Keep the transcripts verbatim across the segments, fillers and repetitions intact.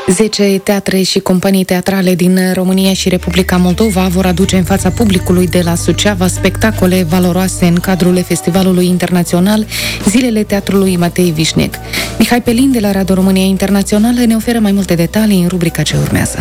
Zece teatre și companii teatrale din România și Republica Moldova vor aduce în fața publicului de la Suceava spectacole valoroase în cadrul Festivalului Internațional Zilele Teatrului Matei Vișnec. Mihai Pelin de la Radio România Internațională ne oferă mai multe detalii în rubrica ce urmează.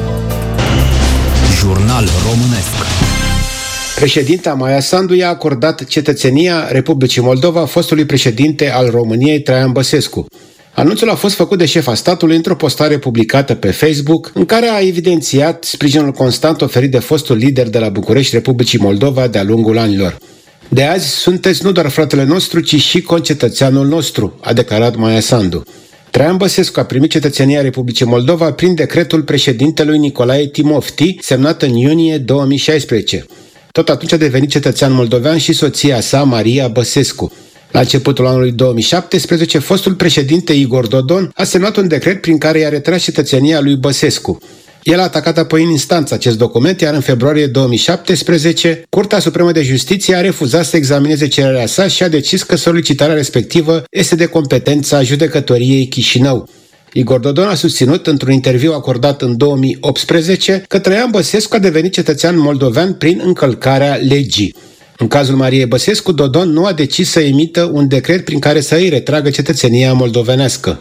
Jurnal românesc. Președinta Maia Sandu i-a acordat cetățenia Republicii Moldova fostului președinte al României, Traian Băsescu. Anunțul a fost făcut de șefa statului într-o postare publicată pe Facebook, în care a evidențiat sprijinul constant oferit de fostul lider de la București, Republicii Moldova, de-a lungul anilor. De azi sunteți nu doar fratele nostru, ci și concetățeanul nostru, a declarat Maia Sandu. Traian Băsescu a primit cetățenia Republicii Moldova prin decretul președintelui Nicolae Timofti, semnat în iunie două mii șaisprezece. Tot atunci a devenit cetățean moldovean și soția sa, Maria Băsescu. La începutul anului două mii șaptesprezece, fostul președinte Igor Dodon a semnat un decret prin care i-a retras cetățenia lui Băsescu. El a atacat apoi în instanță acest document, iar în februarie două mii șaptesprezece, Curtea Supremă de Justiție a refuzat să examineze cererea sa și a decis că solicitarea respectivă este de competența Judecătoriei Chișinău. Igor Dodon a susținut într-un interviu acordat în două mii optsprezece că Traian Băsescu a devenit cetățean moldovean prin încălcarea legii. În cazul Mariei Băsescu, Dodon nu a decis să emită un decret prin care să îi retragă cetățenia moldovenească.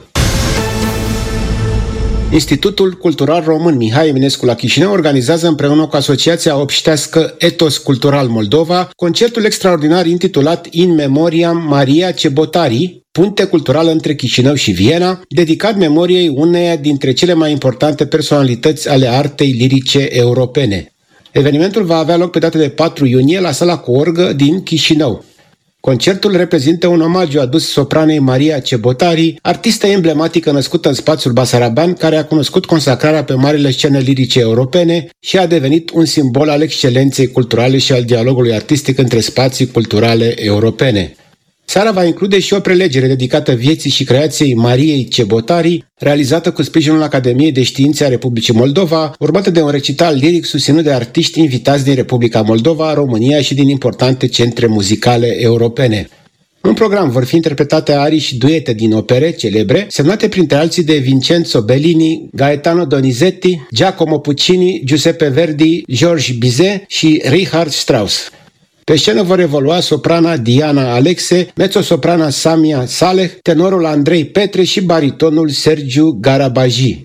Institutul Cultural Român Mihai Eminescu la Chișinău organizează împreună cu Asociația Obștească Etos Cultural Moldova concertul extraordinar intitulat In Memoriam Maria Cebotari, punte culturală între Chișinău și Viena, dedicat memoriei uneia dintre cele mai importante personalități ale artei lirice europene. Evenimentul va avea loc pe data de patru iunie la Sala cu Orgă din Chișinău. Concertul reprezintă un omagiu adus sopranei Maria Cebotari, artistă emblematică născută în spațiul basarabean, care a cunoscut consacrarea pe marile scene lirice europene și a devenit un simbol al excelenței culturale și al dialogului artistic între spații culturale europene. Seara va include și o prelegere dedicată vieții și creației Mariei Cebotari, realizată cu sprijinul Academiei de Științe a Republicii Moldova, urmată de un recital liric susținut de artiști invitați din Republica Moldova, România și din importante centre muzicale europene. În program vor fi interpretate arii și duete din opere celebre, semnate printre alții de Vincenzo Bellini, Gaetano Donizetti, Giacomo Puccini, Giuseppe Verdi, Georges Bizet și Richard Strauss. Pe scenă vor evolua soprana Diana Alexe, mezzosoprana Samia Saleh, tenorul Andrei Petre și baritonul Sergiu Garabaji.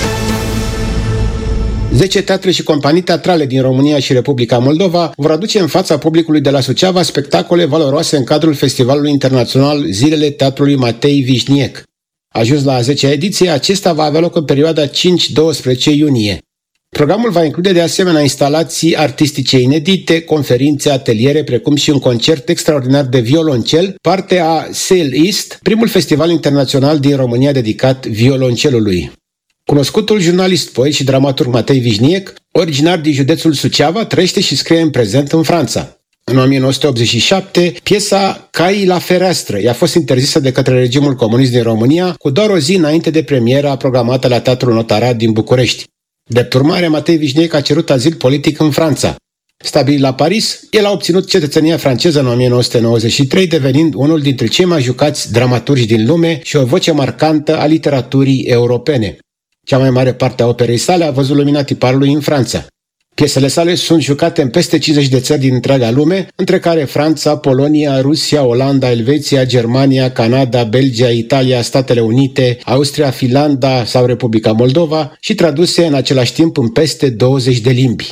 Zece teatre și companii teatrale din România și Republica Moldova vor aduce în fața publicului de la Suceava spectacole valoroase în cadrul Festivalului Internațional Zilele Teatrului Matei Vișnec. Ajuns la a zecea ediție, acesta va avea loc în perioada cinci doisprezece iunie. Programul va include de asemenea instalații artistice inedite, conferințe, ateliere, precum și un concert extraordinar de violoncel, parte a Sail East, primul festival internațional din România dedicat violoncelului. Cunoscutul jurnalist, poet și dramaturg Matei Vișnec, originar din județul Suceava, trăiește și scrie în prezent în Franța. În o mie nouă sute optzeci și șapte, piesa Caii la fereastră i-a fost interzisă de către regimul comunist din România, cu doar o zi înainte de premiera programată la Teatrul Notarat din București. Drept urmare, Matei Vișnec a cerut azil politic în Franța. Stabilit la Paris, el a obținut cetățenia franceză în o mie nouă sute nouăzeci și trei, devenind unul dintre cei mai jucați dramaturgi din lume și o voce marcantă a literaturii europene. Cea mai mare parte a operei sale a văzut lumina tiparului în Franța. Piesele sale sunt jucate în peste cincizeci de țări din întreaga lume, între care Franța, Polonia, Rusia, Olanda, Elveția, Germania, Canada, Belgia, Italia, Statele Unite, Austria, Finlanda sau Republica Moldova și traduse în același timp în peste douăzeci de limbi.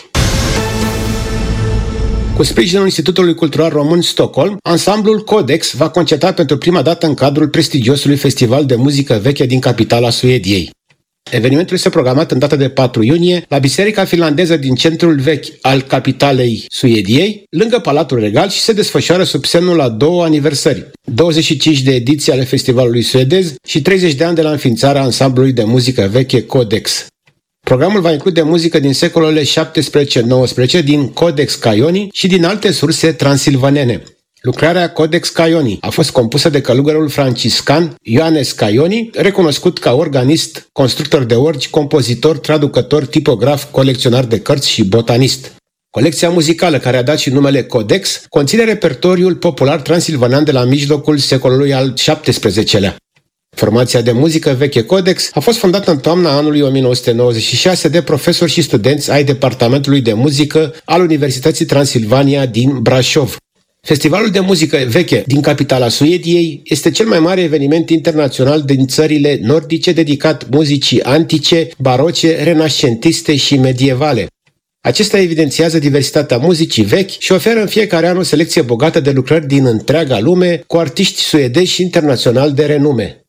Cu sprijinul Institutului Cultural Român Stockholm, ansamblul Codex va concerta pentru prima dată în cadrul prestigiosului festival de muzică veche din capitala Suediei. Evenimentul este programat în data de patru iunie la Biserica Finlandeză din centrul vechi al capitalei Suediei, lângă Palatul Regal, și se desfășoară sub semnul a două aniversări, douăzeci și cinci de ediții ale festivalului suedez și treizeci de ani de la înființarea ansamblului de muzică veche Codex. Programul va include muzică din secolele șaptesprezece nouăsprezece, din Codex Caioni și din alte surse transilvanene. Lucrarea Codex Caioni a fost compusă de călugărul franciscan Ioanes Caioni, recunoscut ca organist, constructor de orgi, compozitor, traducător, tipograf, colecționar de cărți și botanist. Colecția muzicală, care a dat și numele Codex, conține repertoriul popular transilvanean de la mijlocul secolului al șaptesprezecelea. Formația de muzică veche Codex a fost fondată în toamna anului o mie nouă sute nouăzeci și șase de profesori și studenți ai Departamentului de Muzică al Universității Transilvania din Brașov. Festivalul de muzică veche din capitala Suediei este cel mai mare eveniment internațional din țările nordice dedicat muzicii antice, baroce, renascentiste și medievale. Acesta evidențiază diversitatea muzicii vechi și oferă în fiecare an o selecție bogată de lucrări din întreaga lume cu artiști suedezi și internaționali de renume.